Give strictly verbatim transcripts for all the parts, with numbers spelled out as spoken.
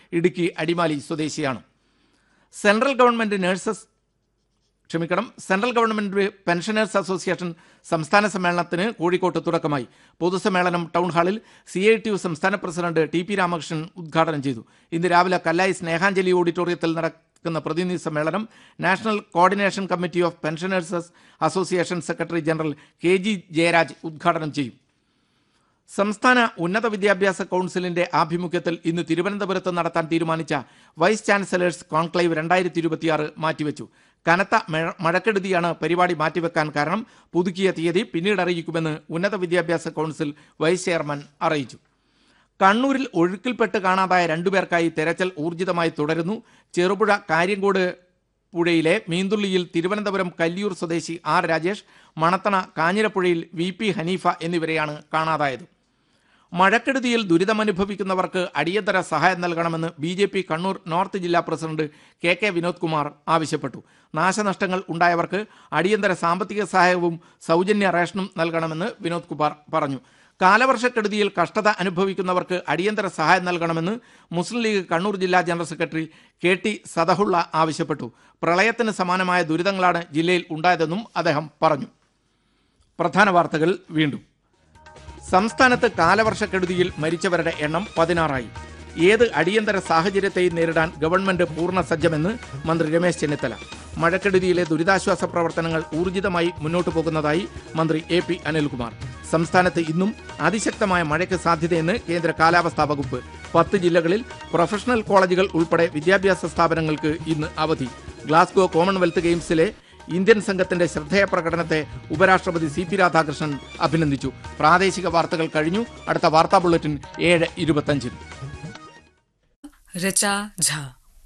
ഇടുക്കി അടിമാലി സ്വദേശിയാണ്. Central government nurses ക്ഷമിക്കണം central government pensioners association സംസ്ഥാന സമ്മേളനത്തിന് കോഴിക്കോട്ട് തുടക്കമായി. പൊതുസമ്മേളനം ടൗൺ ഹാളിൽ സി ഐ ടി യു സംസ്ഥാന പ്രസിഡന്റ് ടി പി രാമകൃഷ്ണൻ ഉദ്ഘാടനം ചെയ്തു. ഇന്ന് രാവിലെ കല്ലായി സ്നേഹാഞ്ജലി ഓഡിറ്റോറിയത്തിൽ നടക്കുന്ന പ്രതിനിധി സമ്മേളനം national coordination committee of pensioners association secretary general K G Jayaraj ഉദ്ഘാടനം ചെയ്യും. സംസ്ഥാന ഉന്നത വിദ്യാഭ്യാസ കൗൺസിലിന്റെ ആഭിമുഖ്യത്തിൽ ഇന്ന് തിരുവനന്തപുരത്ത് നടത്താൻ തീരുമാനിച്ച വൈസ് ചാൻസലേഴ്സ് കോൺക്ലേവ് രണ്ടായിരത്തി ഇരുപത്തിയാറ് മാറ്റിവെച്ചു. കനത്ത മഴക്കെടുതിയാണ് പരിപാടി മാറ്റിവെക്കാൻ കാരണം. പുതുക്കിയ തീയതി പിന്നീട് അറിയിക്കുമെന്ന് ഉന്നത വിദ്യാഭ്യാസ കൗൺസിൽ വൈസ് ചെയർമാൻ അറിയിച്ചു. കണ്ണൂരിൽ ഒഴുക്കിൽപ്പെട്ട് കാണാതായ രണ്ടുപേർക്കായി തെരച്ചിൽ ഊർജിതമായി തുടരുന്നു. ചെറുപുഴ കാര്യങ്കോട് പുഴയിലെ മീന്തുള്ളിയിൽ തിരുവനന്തപുരം കല്ലിയൂർ സ്വദേശി R Rajesh, Manathana കാഞ്ഞിരപ്പുഴയിൽ V P Haneefa എന്നിവരെയാണ് കാണാതായത്. മഴക്കെടുതിയിൽ ദുരിതമനുഭവിക്കുന്നവർക്ക് അടിയന്തര സഹായം നൽകണമെന്ന് B J P Kannur north ജില്ലാ president K K Vinod Kumar ആവശ്യപ്പെട്ടു. നാശനഷ്ടങ്ങൾ ഉണ്ടായവർക്ക് അടിയന്തര സാമ്പത്തിക സഹായവും സൗജന്യ റേഷനും നൽകണമെന്ന് വിനോദ് കുമാർ പറഞ്ഞു. കാലവർഷക്കെടുതിയിൽ കഷ്ടത അനുഭവിക്കുന്നവർക്ക് അടിയന്തര സഹായം നൽകണമെന്ന് മുസ്ലിം ലീഗ് കണ്ണൂർ ജില്ലാ general secretary K T Sadahulla ആവശ്യപ്പെട്ടു. പ്രളയത്തിന് സമാനമായ ദുരിതങ്ങളാണ് ജില്ലയിൽ ഉണ്ടായതെന്നും അദ്ദേഹം പറഞ്ഞു. പ്രധാന വാർത്തകൾ വീണ്ടും. സംസ്ഥാനത്ത് കാലവർഷക്കെടുതിയിൽ മരിച്ചവരുടെ എണ്ണം പതിനാറായി. ഏത് അടിയന്തര സാഹചര്യത്തെയും നേരിടാൻ ഗവൺമെന്റ് പൂർണ്ണ സജ്ജമെന്ന് മന്ത്രി രമേശ് ചെന്നിത്തല. മഴക്കെടുതിയിലെ ദുരിതാശ്വാസ പ്രവർത്തനങ്ങൾ ഊർജിതമായി മുന്നോട്ടു പോകുന്നതായി മന്ത്രി എ പി അനിൽകുമാർ. സംസ്ഥാനത്ത് ഇന്നും അതിശക്തമായ മഴയ്ക്ക് സാധ്യതയെന്ന് കേന്ദ്ര കാലാവസ്ഥാ വകുപ്പ്. പത്ത് ജില്ലകളിൽ പ്രൊഫഷണൽ കോളേജുകൾ ഉൾപ്പെടെ വിദ്യാഭ്യാസ സ്ഥാപനങ്ങൾക്ക് ഇന്ന് അവധി. ഗ്ലാസ്ഗോ കോമൺവെൽത്ത് ഗെയിംസിലെ ഇന്ത്യൻ സംഘത്തിന്റെ ശ്രദ്ധേയ പ്രകടനത്തെ ഉപരാഷ്ട്രപതി സി പി രാധാകൃഷ്ണൻ അഭിനന്ദിച്ചു. പ്രാദേശിക വാർത്തകൾ കഴിഞ്ഞു. അടുത്ത വാർത്താ ബുള്ളറ്റിൻ ഏഴ് ഇരുപത്തഞ്ചിന്. ऋचा झा।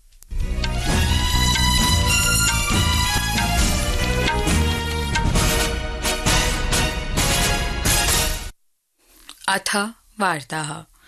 अथ वार्ताः।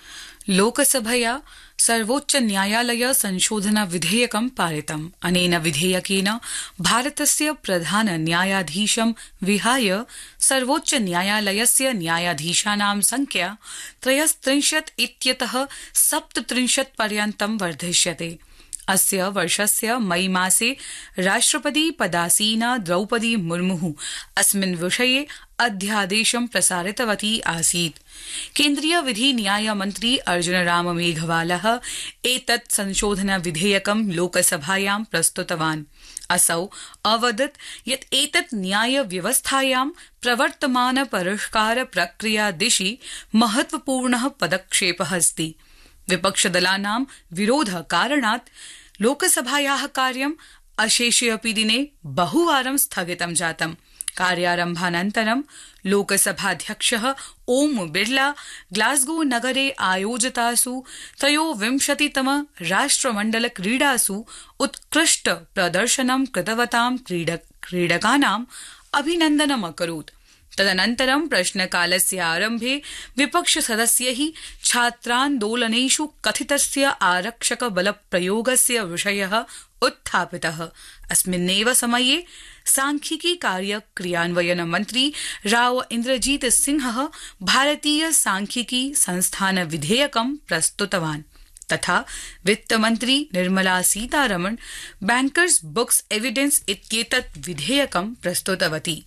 लोकसभया सर्वोच्च न्यायालय संशोधन विधेयकं पारितम्। अनेन विधेयकेन भारतस्य प्रधान न्यायाधीशं विहाय सर्वोच्च न्यायालयस्य न्यायाधीशानां संख्या त्रयस्त्रिंशत् इत्यतः सप्तत्रिंशत् पर्यन्तं वर्धिष्यते। अस्य वर्षस्य मई मासे राष्ट्रपति पदासीना द्रौपदी मुर्मुः अस्मिन् विषये अध्यादेशं प्रसारितवती आसीत्। केन्द्रीय विधि न्याय मन्त्री अर्जुन राम मेघवालः एतत् संशोधन विधेयकं लोकसभायां प्रस्तुतवान्। असौ अवदत् यत् एतत् न्याय व्यवस्थायां प्रवर्तमान परिष्कार प्रक्रिया दिशि महत्वपूर्णः पदक्षेपः अस्ति। विपक्षदलानां विरोध कारणात् लोकसभायाः कार्यम् अशेषे अपि दिने बहुवारं स्थगितं जातम्। कार्यारम्भानन्तरं लोकसभाध्यक्षः ओम बिर्ला ग्लास्गो नगरे आयोजितासु त्रयोविंशतितम राष्ट्रमण्डल क्रीडासु उत्कृष्ट प्रदर्शनं कृतवतां क्रीडकानाम् अभिनन्दनम् अकरोत्। तदनन्तरं प्रश्नकालस्य आरम्भे विपक्षसदस्यैः छात्रान्दोलनेषु कथितस्य आरक्षकबलप्रयोगस्य विषयः उत्थापितः। अस्मिन्नेव समये सांख्यिकी कार्य क्रियान्वयन मन्त्री राव इन्द्रजीत सिंहः भारतीय सांख्यिकी संस्थान विधेयकं प्रस्तुतवान्। तथा वित्तमन्त्री Nirmala Sitharaman bankers books evidence इत्येतत् विधेयकं प्रस्तुतवती।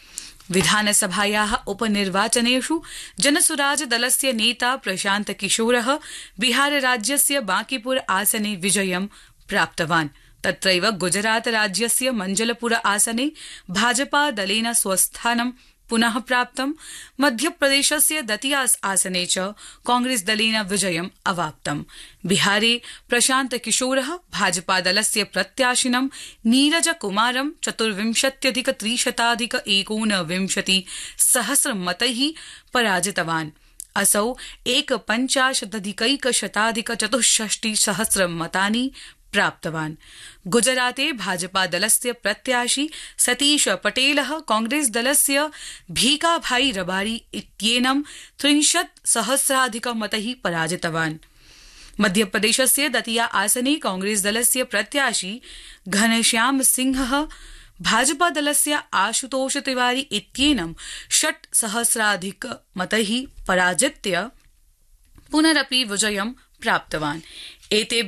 विधानसभायाः उपनिर्वाचनेषु जनसुराज दलस्य नेता प्रशान्त किशोरः बिहारराज्यस्य बांकीपुर आसने विजयं प्राप्तवान्। तत्रैव गुजरात राज्यस्य मंजलपुर आसने भाजपा दलेन स्वस्थानं पुनः प्राप्तम्। मध्यप्रदेशस्य दतिया आसने च कांग्रेस दलेन विजयम् अवाप्तम्। बिहारे प्रशान्त किशोरः भाजपा दलस्य प्रत्याशिनं नीरज कुमारं चतुर्विंशत्यधिक त्रिशताधिक एकोनविंशति सहस्र मतैः पराजितवान्। असौ एकपञ्चाशदधिकैकशताधिक चतुष्षष्टि सहस्र मतानि प्राप्तवान्। गुजराते भाजपा दलस्य प्रत्याशी सतीश पटेलः कांग्रेस दलस्य भीकाभाई रबारी इत्येनं त्रिंशत् सहस्राधिक मतैः पराजितवान्। मध्यप्रदेशस्य दतिया आसने कांग्रेस दलस्य प्रत्याशी घनश्याम सिंहः भाजपा दलस्य आशुतोष तिवारी इत्येनं षट् सहस्राधिक मतैः पराजित्य पुनरपि विजयं प्राप्तवान्। एते